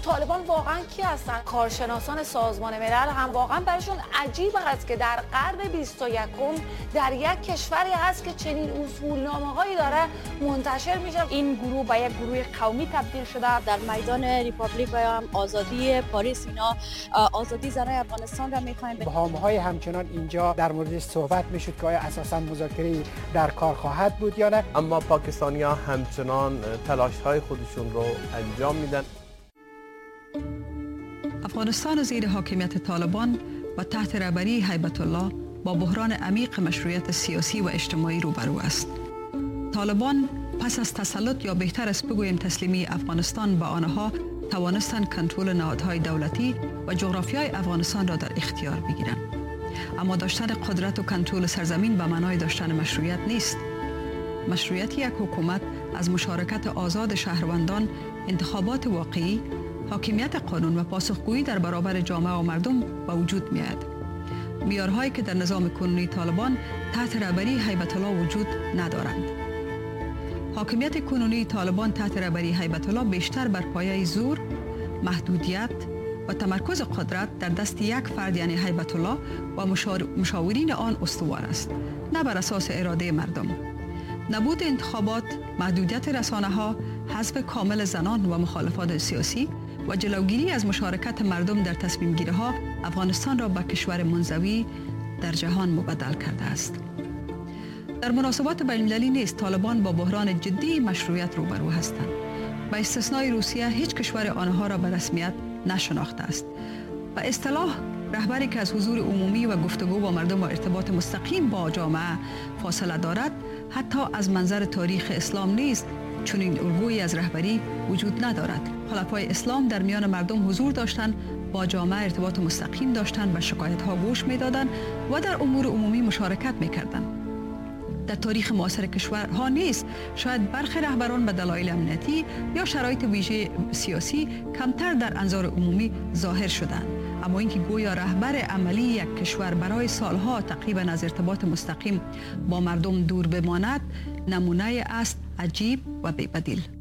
طالبان واقعا کی هستن؟ کارشناسان سازمان ملل هم واقعا براشون عجیب است که در قرن 21 در یک کشوری هست که چنین اصولنامه‌هایی داره منتشر میشه. این گروه به یک گروه قومی تبدیل شده. در میدان ریپابلیک هم آزادی پاریس، اینا آزادی زنای افغانستان را میخوایم. بهام‌های همچنان اینجا در موردش صحبت میشد که آیا اساساً مذاکره در کار خواهد بود یا نه. اما پاکستانی‌ها همچنان تلاش‌های خودشون رو انجام میدن. افغانستان زیر حاکمیت طالبان و تحت رهبری هیبت الله با بحران عمیق مشروعیت سیاسی و اجتماعی روبرو است. طالبان پس از تسلط یا بهتر است بگوییم تسلیمی افغانستان به آنها توانستند کنترل نهادهای دولتی و جغرافیای افغانستان را در اختیار بگیرند. اما داشتن قدرت و کنترل سرزمین به معنای داشتن مشروعیت نیست. مشروعیت یک حکومت از مشارکت آزاد شهروندان، انتخابات واقعی، حاکمیت قانون و پاسخگویی در برابر جامعه و مردم به وجود می‌آید. معیارهایی که در نظام کنونی طالبان تحت رهبری هیبت الله وجود ندارند. حاکمیت کنونی طالبان تحت رهبری هیبت الله بیشتر بر پایه زور، محدودیت و تمرکز قدرت در دست یک فرد یعنی هیبت الله و مشاورین آن استوار است، نه بر اساس اراده مردم. نبود انتخابات، محدودیت رسانه‌ها، حذف کامل زنان و مخالفان سیاسی و جلوگیری از مشارکت مردم در تصمیم گیری ها افغانستان را به کشور منزوی در جهان مبدل کرده است. در مناسبات بین‌المللی نیز طالبان با بحران جدی مشروعیت روبرو هستند. با استثنای روسیه هیچ کشور آنها را به رسمیت نشناخته است. به اصطلاح رهبری که از حضور عمومی و گفتگو با مردم و ارتباط مستقیم با جامعه فاصله دارد، حتی از منظر تاریخ اسلام نیز چنین الگویی از رهبری وجود ندارد. خلفای اسلام در میان مردم حضور داشتند، با جامعه ارتباط مستقیم داشتند و شکایت‌ها گوش می‌دادند و در امور عمومی مشارکت می‌کردند. در تاریخ معاصر کشورها نیز شاید برخی رهبران به دلایل امنیتی یا شرایط ویژه سیاسی کمتر در انظار عمومی ظاهر شدند، اما اینکه گویا رهبر عملی یک کشور برای سالها تقریبا از ارتباط مستقیم با مردم دور بماند، نمونه است عجیب و بی‌بدیل.